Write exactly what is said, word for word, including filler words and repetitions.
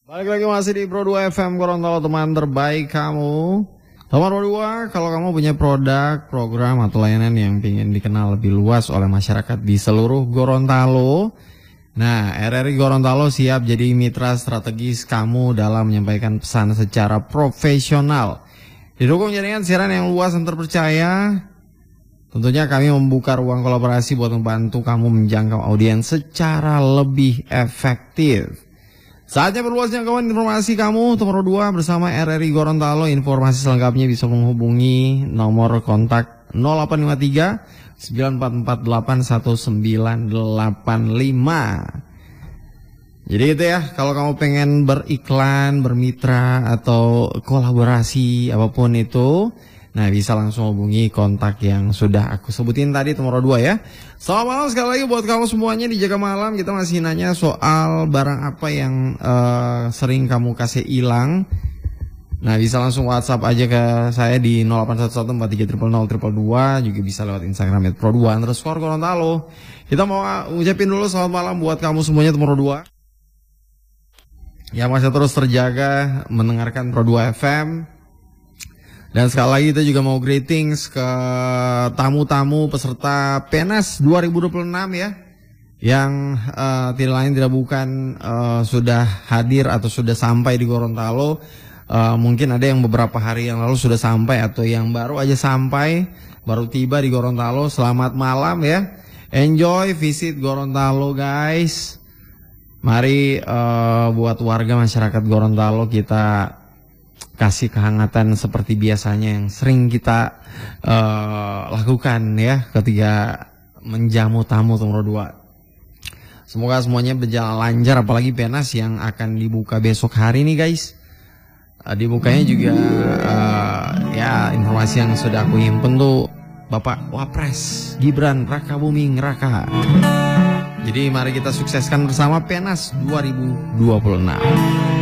Balik lagi masih di Pro dua F M Gorontalo, teman terbaik kamu. Teman Pro dua, kalau kamu punya produk, program, atau layanan yang ingin dikenal lebih luas oleh masyarakat di seluruh Gorontalo, nah R R I Gorontalo siap jadi mitra strategis kamu dalam menyampaikan pesan secara profesional. Didukung jaringan siaran yang luas dan terpercaya, tentunya kami membuka ruang kolaborasi buat membantu kamu menjangkau audiens secara lebih efektif. Saatnya perluas jangkauan informasi kamu, Pro dua bersama R R I Gorontalo. Informasi selengkapnya bisa menghubungi nomor kontak nol delapan lima tiga sembilan empat empat delapan satu sembilan delapan lima. Jadi itu ya, kalau kamu pengen beriklan, bermitra, atau kolaborasi apapun itu, nah bisa langsung hubungi kontak yang sudah aku sebutin tadi, nomor dua ya. Selamat malam sekali lagi buat kamu semuanya di Jaga Malam. Kita masih nanya soal barang apa yang uh, sering kamu kasih hilang. Nah bisa langsung WhatsApp aja ke saya di nol delapan satu satu empat tiga nol nol nol dua dua. Juga bisa lewat Instagram at pro dua underscore Gorontalo. Kita mau ucapin dulu selamat malam buat kamu semuanya, Pro dua yang masih terus terjaga mendengarkan Pro dua F M. Dan sekali lagi kita juga mau greetings ke tamu-tamu peserta PENAS dua ribu dua puluh enam ya, yang uh, tidak lain tidak bukan uh, sudah hadir atau sudah sampai di Gorontalo. Uh, mungkin ada yang beberapa hari yang lalu sudah sampai, atau yang baru aja sampai, baru tiba di Gorontalo. Selamat malam ya, enjoy visit Gorontalo guys. Mari uh, buat warga masyarakat Gorontalo kita kasih kehangatan seperti biasanya yang sering kita uh, lakukan ya ketika menjamu tamu Pro dua. Semoga semuanya berjalan lancar, apalagi PENAS yang akan dibuka besok hari nih guys. Uh, dibukanya juga uh, ya informasi yang sudah aku himpun tuh Bapak Wapres Gibran Rakabuming Raka. Jadi mari kita sukseskan bersama PENAS dua ribu dua puluh enam.